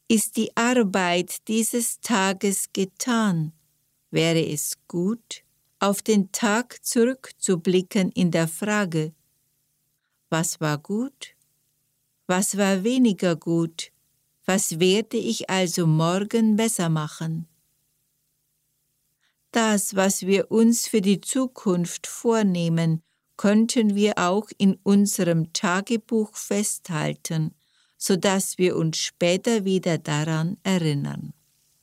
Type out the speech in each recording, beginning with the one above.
Ist die Arbeit dieses Tages getan? Wäre es gut, auf den Tag zurückzublicken in der Frage: Was war gut? Was war weniger gut? Was werde ich also morgen besser machen? Das, was wir uns für die Zukunft vornehmen, könnten wir auch in unserem Tagebuch festhalten, sodass wir uns später wieder daran erinnern.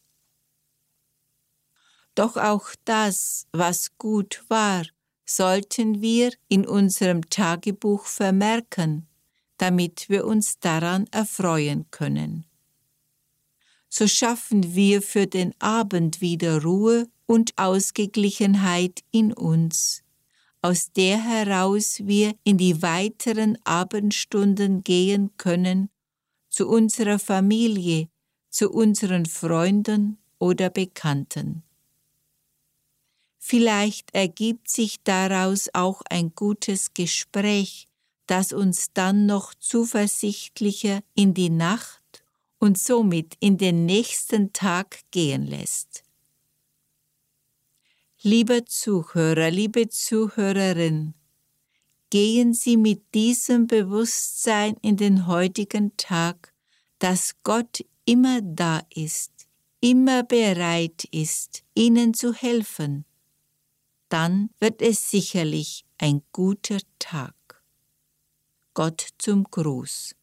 Doch auch das, was gut war, sollten wir in unserem Tagebuch vermerken, damit wir uns daran erfreuen können. So schaffen wir für den Abend wieder Ruhe und Ausgeglichenheit in uns, aus der heraus wir in die weiteren Abendstunden gehen können, zu unserer Familie, zu unseren Freunden oder Bekannten. Vielleicht ergibt sich daraus auch ein gutes Gespräch, das uns dann noch zuversichtlicher in die Nacht und somit in den nächsten Tag gehen lässt. Lieber Zuhörer, liebe Zuhörerin, gehen Sie mit diesem Bewusstsein in den heutigen Tag, dass Gott immer da ist, immer bereit ist, Ihnen zu helfen. Dann wird es sicherlich ein guter Tag. Gott zum Gruß.